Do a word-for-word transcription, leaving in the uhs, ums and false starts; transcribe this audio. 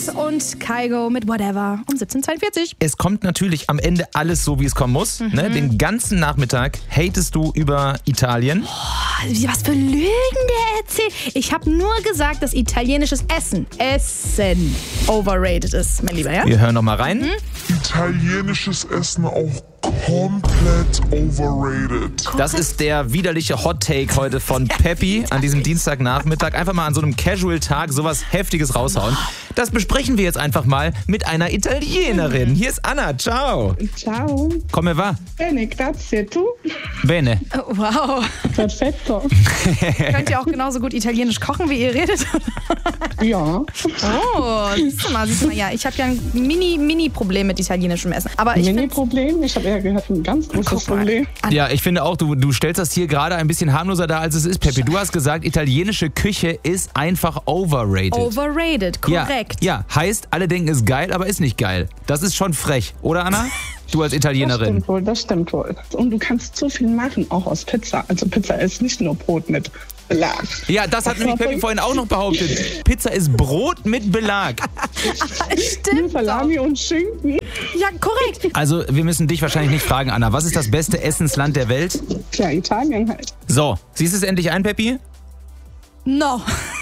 Alex und Kygo mit Whatever um siebzehn Uhr zweiundvierzig. Es kommt natürlich am Ende alles so, wie es kommen muss. Mhm. Ne? Den ganzen Nachmittag hatest du über Italien. Oh, was für Lügen der erzählt. Ich habe nur gesagt, dass italienisches Essen, Essen overrated ist, mein Lieber, ja? Wir hören noch mal rein. Mhm. Italienisches Essen auch komplett overrated. Das ist der widerliche Hot Take heute von Peppi an diesem Dienstagnachmittag. Einfach mal an so einem Casual-Tag sowas Heftiges raushauen. Das besprechen wir jetzt einfach mal mit einer Italienerin. Hier ist Anna. Ciao. Ciao. Come va? Bene, grazie. Tu? Bene. Oh, wow. Perfetto. Könnt ihr auch genauso gut Italienisch kochen, wie ihr redet? Ja. Oh, siehst du mal, siehst du mal. Ja, ich habe ja ein Mini-Mini-Problem mit italienischem Essen. Aber ich Mini-Problem? Ich habe eher gehört, ein ganz großes Problem. Ja, ich finde auch, du, du stellst das hier gerade ein bisschen harmloser dar, als es ist, Peppi. Du hast gesagt, italienische Küche ist einfach overrated. Overrated, korrekt. Ja, ja, heißt, alle denken, es ist geil, aber ist nicht geil. Das ist schon frech, oder Anna? Du als Italienerin. Das stimmt wohl, das stimmt wohl. Und du kannst so viel machen, auch aus Pizza. Also Pizza ist nicht nur Brot mit Belag. Ja, das hat nämlich Peppi vorhin auch noch behauptet. Pizza ist Brot mit Belag. Stimmt. Salami und Schinken. Ja, korrekt. Also, wir müssen dich wahrscheinlich nicht fragen, Anna. Was ist das beste Essensland der Welt? Ja, Italien halt. So, siehst du es endlich ein, Peppi? No.